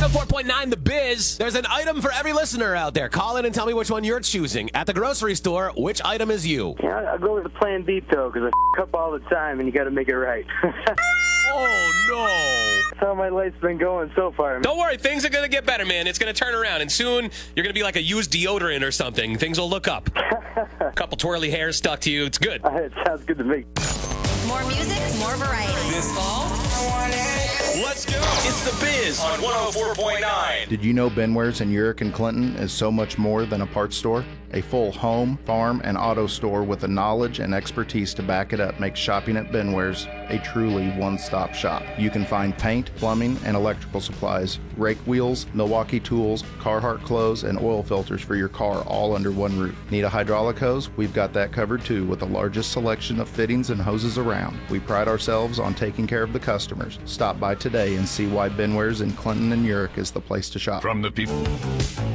104.9 The Biz. There's an item for every listener out there. Call in and tell me which one you're choosing. At the grocery store, which item is you? Yeah, I'll go with the Plan B, though, because I up all the time, and you got to make it right. Oh, no. That's how my life's been going so far, man. Don't worry, things are going to get better, man. It's going to turn around, and soon you're going to be like a used deodorant or something. Things will look up. A couple twirly hairs stuck to you. It's good. It sounds good to me. More music, more variety. This fall, let's go. It's The Biz on 104.9. Did you know Benwares in Urick and Clinton is so much more than a parts store? A full home, farm, and auto store with the knowledge and expertise to back it up makes shopping at Benwares a truly one-stop shop. You can find paint, plumbing, and electrical supplies, rake wheels, Milwaukee tools, Carhartt clothes, and oil filters for your car all under one roof. Need a hydraulic hose? We've got that covered too with the largest selection of fittings and hoses around. We pride ourselves on taking care of the customers. Stop by today and see why Benwares in Clinton and Urick is the place to shop. From the people